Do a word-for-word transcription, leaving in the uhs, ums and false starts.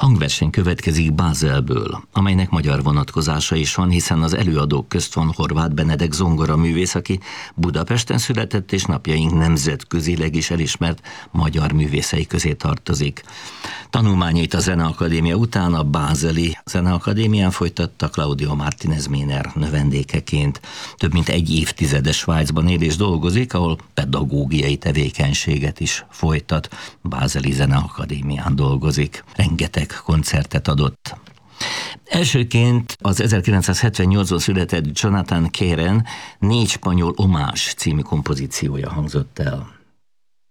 Hangverseny következik Bázelből, amelynek magyar vonatkozása is van, hiszen az előadók közt van Horváth Benedek zongoraművész, aki Budapesten született és napjaink nemzetközileg is elismert magyar művészei közé tartozik. Tanulmányait a Zeneakadémia után a Bázeli Zeneakadémián folytatta Claudio Martínez Méner növendékeként. Több mint egy évtizedes Svájcban él és dolgozik, ahol pedagógiai tevékenységet is folytat. Bázeli Zeneakadémián dolgozik. Rengeteg koncertet adott. Elsőként az ezerkilencszázhetvennyolcban született Jonathan Keren Négy spanyol omás című kompozíciója hangzott el.